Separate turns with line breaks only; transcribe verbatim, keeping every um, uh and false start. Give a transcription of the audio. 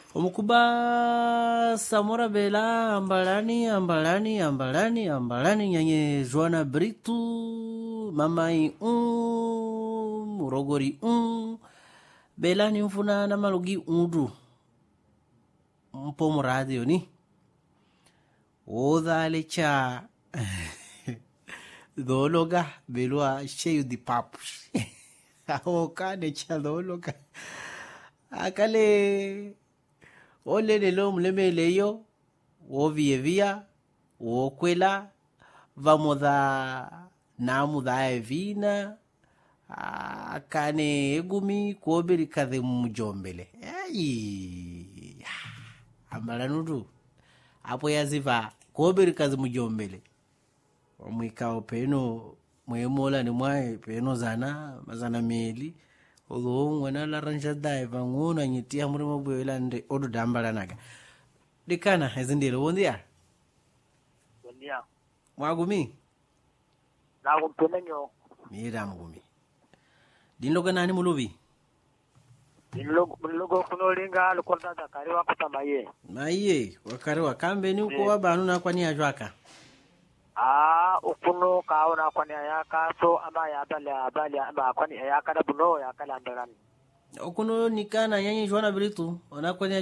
Omukuba Samora Bela ambalani ambalani ambalani ambalani nyanye Joana Brito mamai um murogori um Belani mfuna na malugi undu mpo mu radio ni odale cha dologa belua cheio de papos aokane cha dologa akale ole lelo mlemeleyo wo vievia wo kwela vamos da namu da evina akane egumi kobiri kadhe mujombele ai ambalanudu hapo yaziva kobiri kadhe mujombele omwikao peno mwemola ni mwae peno zana mazana meli odo ngwana la ranja daiva ngona nyitia muri mabwela nde odo dambala naga dikana ezindiro bondia
bondia
mwagumi
na kumpenenyo
mira mgumi dinloga nani mulubi
dinlogo dinlogo kunolinga lukonda zakari wa kutamaye
maye wakari wa kambe ni uko wabanu na kwani ajwaka
ah ukuno kaona kwani ayaka so ama ya bale bale ama kwani ayaka da buno ya kala ndarani
okuno nikana nyanyi Joana Brito ona kwani